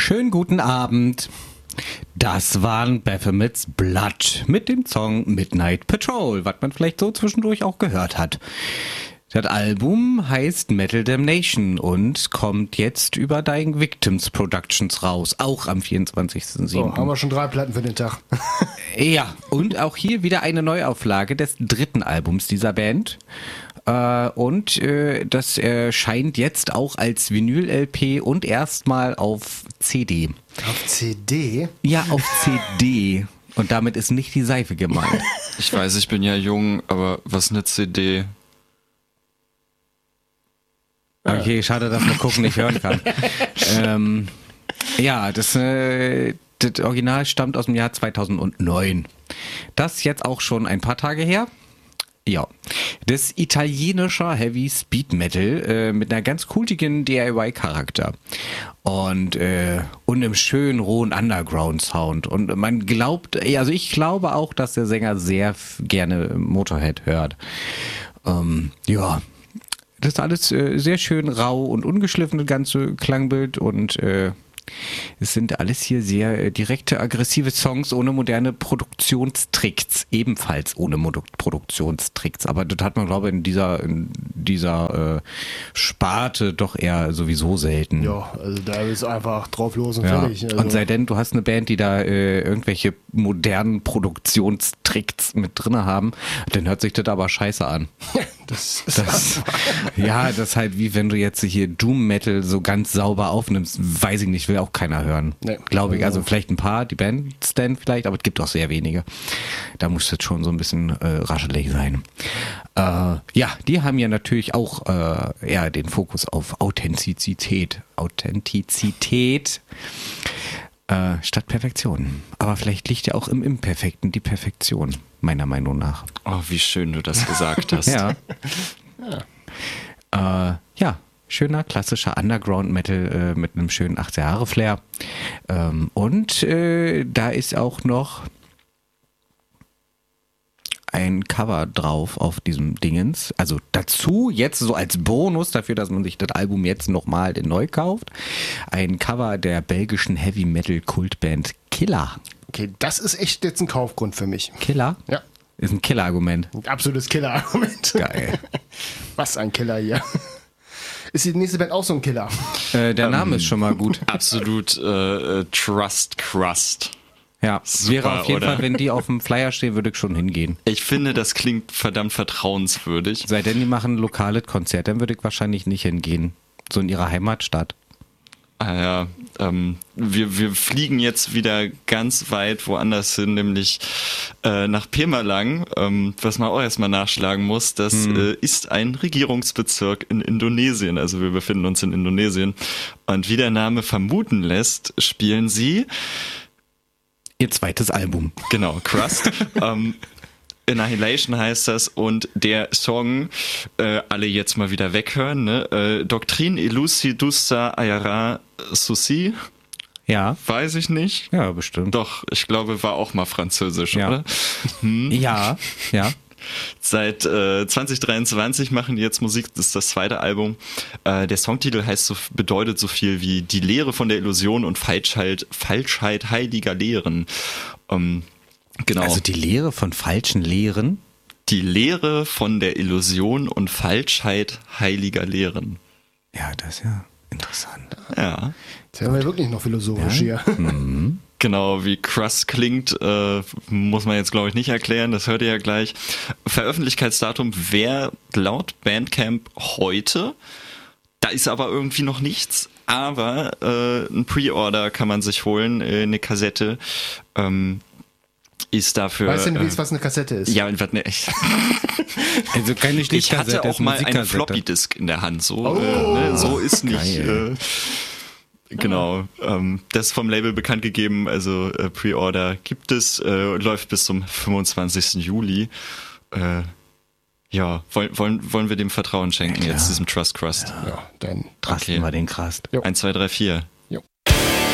Schönen guten Abend. Das waren Baphomets Blood mit dem Song Midnight Patrol, was man vielleicht so zwischendurch auch gehört hat. Das Album heißt Metal Damnation und kommt jetzt über Dying Victims Productions raus, auch am 24.07. So, haben wir schon 3 Platten für den Tag. Ja, und auch hier wieder eine Neuauflage des dritten Albums dieser Band. Und das erscheint jetzt auch als Vinyl-LP und erstmal auf CD. Auf CD? Ja, auf CD. Und damit ist nicht die Seife gemeint. Ich weiß, ich bin ja jung, aber was ist eine CD? Okay, schade, dass man gucken nicht hören kann. Ja, das Original stammt aus dem Jahr 2009. Das ist jetzt auch schon ein paar Tage her. Ja, das italienischer Heavy Speed Metal mit einer ganz kultigen DIY-Charakter und einem schönen rohen Underground-Sound. Und man glaubt, also ich glaube auch, dass der Sänger sehr gerne Motorhead hört. Ja, das ist alles sehr schön rau und ungeschliffen, das ganze Klangbild und es sind alles hier sehr direkte, aggressive Songs ohne moderne Produktionstricks. Ebenfalls ohne Produktionstricks. Aber das hat man, glaube ich, in dieser Sparte doch eher sowieso selten. Ja, also da ist einfach drauf los und ja. fertig. Also. Und sei denn, du hast eine Band, die da irgendwelche modernen Produktionstricks mit drin haben, dann hört sich das aber scheiße an. Das ist ja, das ist halt wie wenn du jetzt hier Doom Metal so ganz sauber aufnimmst, weiß ich nicht, will auch keiner hören. Nee. Glaube ich. Also vielleicht ein paar, die Bands dann vielleicht, aber es gibt auch sehr wenige. Da muss das schon so ein bisschen raschelig sein. Ja, die haben ja natürlich auch eher den Fokus auf Authentizität statt Perfektion. Aber vielleicht liegt ja auch im Imperfekten die Perfektion, meiner Meinung nach. Oh, wie schön du das gesagt hast. Ja. Ja, schöner, klassischer Underground-Metal mit einem schönen 80er-Jahre-Flair. Und da ist auch noch ein Cover drauf auf diesem Dingens. Also dazu jetzt so als Bonus dafür, dass man sich das Album jetzt nochmal neu kauft, ein Cover der belgischen Heavy-Metal-Kultband Killer. Okay, das ist echt jetzt ein Kaufgrund für mich. Killer? Ja. Ist ein Killer-Argument. Ein absolutes Killer-Argument. Geil. Was ein Killer hier. Ist die nächste Band auch so ein Killer? Der Name ist schon mal gut. Absolut Trust Crust. Ja, super, wäre auf jeden oder? Fall, wenn die auf dem Flyer stehen, würde ich schon hingehen. Ich finde, das klingt verdammt vertrauenswürdig. Sei denn, die machen ein lokales Konzert, dann würde ich wahrscheinlich nicht hingehen. So in ihrer Heimatstadt. Ah ja, wir fliegen jetzt wieder ganz weit woanders hin, nämlich nach Pemalang, was man auch erstmal nachschlagen muss. Das ist ein Regierungsbezirk in Indonesien, also wir befinden uns in Indonesien. Und wie der Name vermuten lässt, spielen sie Ihr zweites Album. Genau, Crust. Annihilation heißt das und der Song, alle jetzt mal wieder weghören, ne? Doctrine Elucidusta Ayara Susi. Ja. Weiß ich nicht. Ja, bestimmt. Doch, ich glaube, war auch mal französisch, ja. oder? Ja, ja. Seit 2023 machen die jetzt Musik, das ist das zweite Album. Der Songtitel bedeutet so viel wie die Lehre von der Illusion und Falschheit heiliger Lehren. Genau. Also die Lehre von falschen Lehren? Die Lehre von der Illusion und Falschheit heiliger Lehren. Ja, das ist ja interessant. Ja. Das haben wir wirklich noch philosophisch hier. Mhm. Genau, wie Crust klingt, muss man jetzt, glaube ich, nicht erklären, das hört ihr ja gleich. Veröffentlichkeitsdatum wäre laut Bandcamp heute. Da ist aber irgendwie noch nichts, aber ein Pre-Order kann man sich holen, eine Kassette. Ist dafür. Weißt du, was eine Kassette ist? Ja, was ne, echt. Also keine Ich hatte auch mal eine Floppy-Disk in der Hand, so, ne, so ist nicht. Genau, das ist vom Label bekannt gegeben, also Pre-Order gibt es, läuft bis zum 25. Juli. Ja, wollen wir dem Vertrauen schenken jetzt, diesem Trust Crust? Ja, dann trasten wir den Crust. 1, 2, 3, 4.